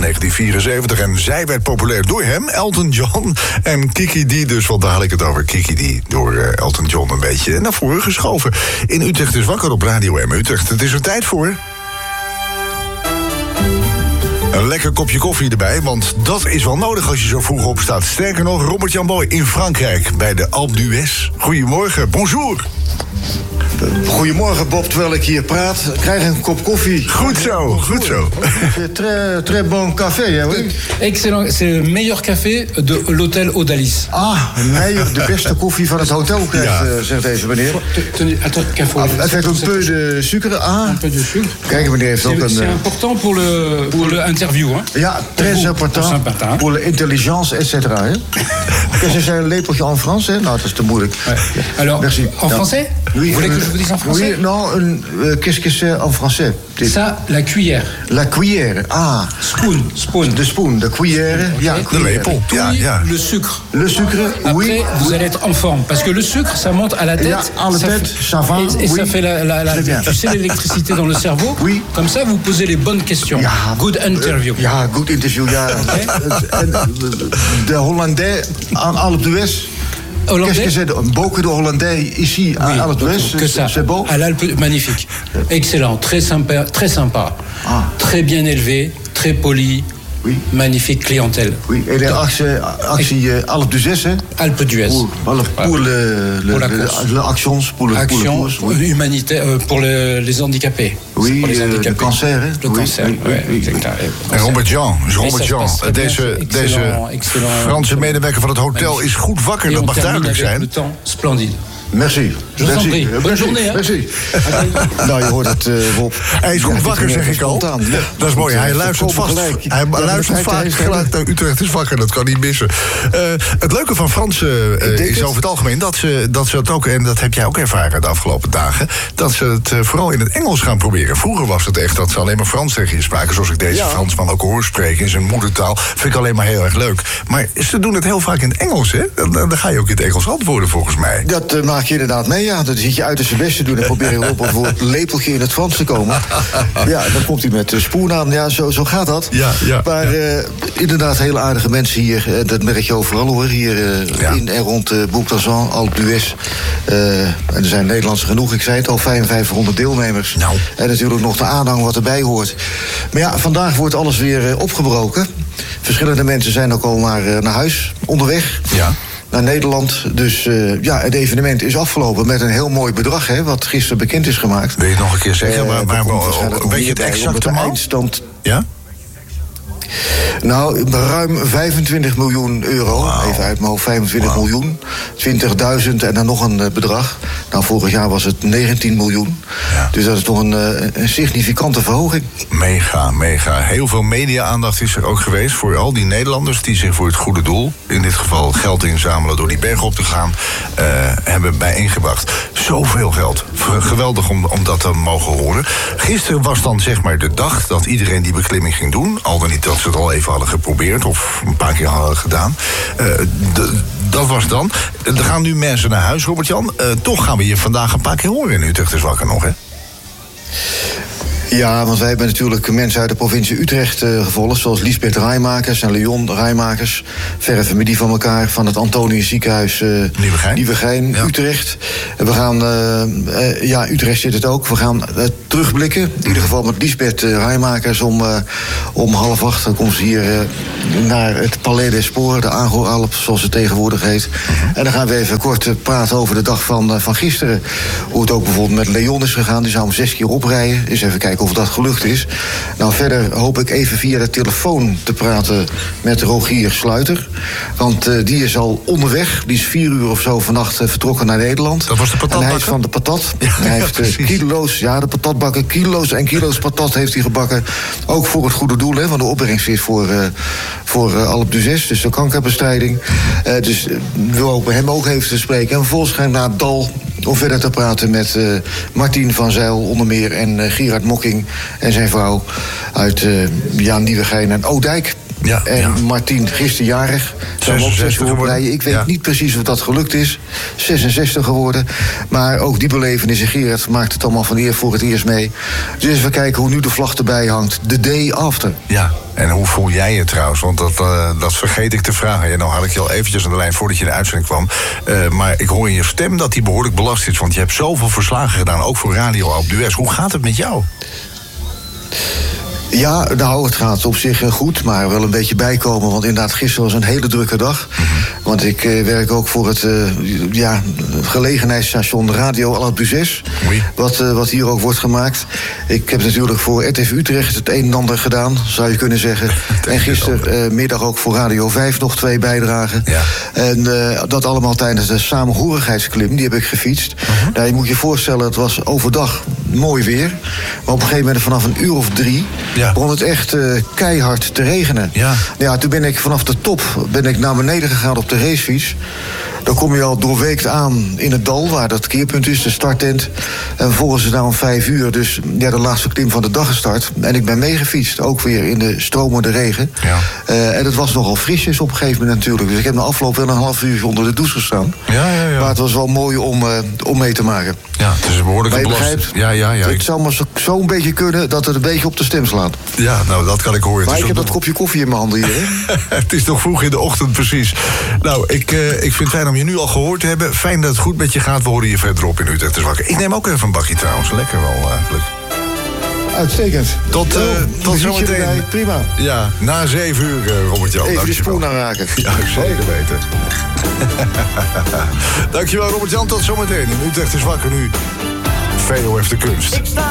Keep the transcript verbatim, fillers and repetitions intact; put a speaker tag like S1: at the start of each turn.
S1: negentien vierenzeventig. En zij werd populair door hem, Elton John. En Kiki D, dus wat dadelijk het over Kiki D... door uh, Elton John een beetje naar voren geschoven. In Utrecht is wakker op Radio M Utrecht. Het is er tijd voor... een lekker kopje koffie erbij, want dat is wel nodig als je zo vroeg opstaat. Sterker nog, Robert-Jan Boy in Frankrijk bij de Alpe d'Huez. Goedemorgen, bonjour.
S2: Goedemorgen Bob, terwijl ik hier praat, krijg een kop koffie.
S1: Goed zo, goed zo.
S2: Très, très bon café, hè? Oui?
S3: Excellent, c'est le meilleur café de l'hôtel Odalis.
S2: Ah, meilleur, de beste koffie van het hotel krijgt, ja. uh, zegt deze meneer. Ah, het heeft een peu de sucre. Ah,
S3: un peu de sucre.
S2: Kijk, meneer heeft ook een...
S3: C'est important pour le, pour le interview, hein?
S2: Ja, très important pour l'intelligence, et cetera. Qu'est-ce que c'est un lepeltje en Frans, hè? Nou, dat is te moeilijk.
S3: Ouais. Alors,
S2: merci.
S3: En français?
S2: Oui,
S3: Vous voulez que je vous dise en français?
S2: Oui, non, un, uh, qu'est-ce que c'est en français?
S3: Ça, la cuillère.
S2: La cuillère, ah.
S3: Spoon, spoon.
S2: De spoon, de cuillère, okay. Ja.
S1: De lepel, ja, ja.
S3: Le sucre.
S2: Le sucre,
S3: Après,
S2: oui.
S3: vous allez être en forme. Parce que le sucre, ça monte à la tête.
S2: Ja, à la
S3: ça
S2: tête,
S3: fait,
S2: ça va,
S3: Et, et
S2: oui.
S3: ça fait la, la, la tu sais, l'électricité dans le cerveau.
S2: Oui.
S3: Comme ça, vous posez les bonnes questions.
S2: Ja,
S3: good interview.
S2: Ja, good interview, ja. En de Hollandais aan Alpe d'Huez. Qu'est-ce que c'est? Beaucoup de Hollandais ici à
S3: oui,
S2: Alpe d'Huez,
S3: que ça.
S2: C'est beau.
S3: À l'Alpe, magnifique. Excellent, très sympa, très sympa.
S2: Ah.
S3: Très bien élevé, très poli.
S2: Oui.
S3: Magnifique clientèle.
S2: Oui, et l'actie, actie Alpe d'Huez, hein?
S3: Alpe d'Huez.
S2: Pour, pour, pour, le, le,
S3: pour la
S2: le,
S3: course.
S2: Le actions, pour le,
S3: Action
S2: pour le course, oui.
S3: humanitaire, euh, pour le, les handicapés.
S2: Oui,
S3: pour les handicapés.
S2: Le cancer, hè?
S3: Le
S2: oui,
S3: cancer,
S2: oui,
S3: oui,
S2: oui,
S3: exactement.
S1: En Robert-Jan, Robert-Jan, deze,
S3: excellent,
S1: deze
S3: excellent,
S1: Franse medewerker van het hotel is goed wakker, dat mag duidelijk zijn.
S3: Le temps splendide.
S2: Merci.
S3: Je vous en prie. Bonne
S2: merci,
S3: journée, hè?
S2: Merci. Nou, je hoort het, uh, Bob.
S1: Hij is goed ja, wakker, zeg ik al. Ja. Dat is mooi. Hij luistert vast. Gelijk. Hij ja, luistert vaak gelijk naar Utrecht is wakker. Dat kan niet missen. Uh, het leuke van Fransen uh, is over het algemeen dat ze, dat ze het ook, en dat heb jij ook ervaren de afgelopen dagen, dat ze het uh, vooral in het Engels gaan proberen. Vroeger was het echt dat ze alleen maar Frans tegen je spraken, zoals ik deze ja. Fransman ook hoor spreken in zijn moedertaal. Vind ik alleen maar heel erg leuk. Maar ze doen het heel vaak in het Engels, hè? Dan, dan ga je ook in het Engels antwoorden, volgens mij.
S2: Dat uh, maak je inderdaad mee, ja. Dan zit je uit zijn best te doen en probeer je op voor het lepeltje in het Frans te komen. Ja, dan komt hij met de spoen aan. Ja, zo, zo gaat dat.
S1: Ja, ja,
S2: maar uh, inderdaad, hele aardige mensen hier. En dat merk je overal hoor. Hier uh, ja. in en rond uh, Bouctazan, Alpe d'Huez. Uh, en er zijn Nederlandse genoeg. Ik zei het al, vijfenvijfhonderd deelnemers.
S1: Nou.
S2: En natuurlijk nog de aanhang wat erbij hoort. Maar ja, vandaag wordt alles weer uh, opgebroken. Verschillende mensen zijn ook al naar, uh, naar huis onderweg.
S1: Ja.
S2: Naar Nederland. Dus uh, ja, het evenement is afgelopen met een heel mooi bedrag, hè, wat gisteren bekend is gemaakt.
S1: Wil je het nog een keer zeggen?
S2: Uh,
S1: waar, waar, waar, weet je het exacte
S2: eindstand?
S1: Ja?
S2: Nou, ruim vijfentwintig miljoen euro. Wow. Even uit mijn hoofd, vijfentwintig wow. miljoen. twintigduizend en dan nog een uh, bedrag. Nou, vorig jaar was het negentien miljoen. Ja. Dus dat is toch een, uh, een significante verhoging.
S1: Mega, mega. Heel veel media-aandacht is er ook geweest voor al die Nederlanders die zich voor het goede doel, in dit geval geld inzamelen door die berg op te gaan, uh, hebben bijeengebracht. Zoveel geld. Geweldig om, om dat te mogen horen. Gisteren was dan zeg maar de dag dat iedereen die beklimming ging doen. Al dan niet dat ze het al even hadden geprobeerd of een paar keer hadden gedaan. Uh, de, dat was dan. Er gaan nu mensen naar huis, Robert-Jan. Uh, toch gaan we je vandaag een paar keer horen in Utrecht is wakker nog, hè?
S2: Ja, want wij hebben natuurlijk mensen uit de provincie Utrecht uh, gevolgd, zoals Liesbeth Rijmakers en Leon Rijmakers. Verre familie van elkaar, van het Antonius Ziekenhuis uh,
S1: Nieuwegein,
S2: Nieuwegein ja. Utrecht. En we gaan, uh, uh, ja, Utrecht zit het ook. We gaan uh, terugblikken, in ieder geval met Liesbeth uh, Rijmakers. Om, uh, om half acht dan komt ze hier uh, naar het Palais des Sports, de Agro-Alp, zoals het tegenwoordig heet. Uh-huh. En dan gaan we even kort uh, praten over de dag van, uh, van gisteren. Hoe het ook bijvoorbeeld met Leon is gegaan. Die zou hem zes keer oprijden. Dus even kijken of dat gelukt is. Nou, verder hoop ik even via de telefoon te praten met Rogier Sluiter. Want uh, die is al onderweg. Die is vier uur of zo vannacht uh, vertrokken naar Nederland.
S1: Dat was de patatbakker?
S2: En hij is van de patat. Ja, hij heeft uh, kilo's, ja, de patatbakken, kilo's en kilo's patat heeft hij gebakken. Ook voor het goede doel, hè, want de opbrengst is voor, uh, voor uh, Alpe d'Huez, dus de kankerbestrijding. Uh, dus uh, we hopen hem ook even te spreken. En vervolgens gaan we naar het Dal om verder te praten met uh, Martien van Zijl onder meer en uh, Gerard Mokking en zijn vrouw uit uh, ja, Nieuwegein en Oudijk.
S1: Ja,
S2: en
S1: ja.
S2: Martien, gisteren jarig. Zijn we ook zes uur rijden. Ik weet
S1: ja.
S2: niet precies of dat gelukt is. zesenzestig geworden. Maar ook die belevenis in Gerard maakt het allemaal van eer voor het eerst mee. Dus we kijken hoe nu de vlag erbij hangt. The day after.
S1: Ja, en hoe voel jij je trouwens? Want dat, uh, dat vergeet ik te vragen. Ja, nou had ik je al eventjes aan de lijn voordat je in de uitzending kwam. Uh, maar ik hoor in je stem dat die behoorlijk belast is. Want je hebt zoveel verslagen gedaan, ook voor Radio Alpe d'Huez. Hoe gaat het met jou?
S2: Ja, nou, het gaat op zich goed, maar wel een beetje bijkomen. Want inderdaad, gisteren was een hele drukke dag. Mm-hmm. Want ik uh, werk ook voor het uh, ja, gelegenheidsstation Radio Alpe d'Huez. Oui. Wat, uh, wat hier ook wordt gemaakt. Ik heb natuurlijk voor R T V Utrecht het een en ander gedaan, zou je kunnen zeggen. En gistermiddag uh, ook voor Radio vijf nog twee bijdragen. Ja. En uh, dat allemaal tijdens de samenhorigheidsklim, die heb ik gefietst. Mm-hmm. Nou, je moet je voorstellen, het was overdag mooi weer. Maar op een gegeven moment vanaf een uur of drie... Ja. begon het echt uh, keihard te regenen. Ja. Ja, toen ben ik vanaf de top ben ik naar beneden gegaan op de racefiets. Dan kom je al doorweekt aan in het dal, waar dat keerpunt is, de starttent. En vervolgens is het nou om vijf uur, dus ja, de laatste klim van de dag gestart. En ik ben meegefietst, ook weer in de stromende regen. Ja. Uh, en het was nogal frisjes op een gegeven moment natuurlijk. Dus ik heb na afloop wel een half uur onder de douche gestaan. Ja, ja, ja. Maar het was wel mooi om, uh, om mee te maken.
S1: Ja, het is een behoorlijke belast.
S2: Ja, ja, ja. Het zou maar zo'n zo beetje kunnen dat het een beetje op de stem slaat.
S1: Ja, nou, dat kan ik horen.
S2: Maar ik heb dat kopje koffie in mijn handen hier.
S1: Het is nog vroeg in de ochtend, precies. Nou, ik, uh, ik vind het fijn om je nu al gehoord te hebben. Fijn dat het goed met je gaat. We horen je verderop in Utrecht is wakker. Ik neem ook even een bakje trouwens. Lekker wel, uh, Luc.
S2: Uitstekend.
S1: Tot, uh, tot zometeen.
S2: Prima.
S1: Ja, na zeven uur, uh, Robert-Jan.
S2: Even de spoen aanraken.
S1: Ja, zeker weten. Dankjewel, Robert-Jan. Tot zometeen. In Utrecht is wakker nu. Veo heeft de kunst.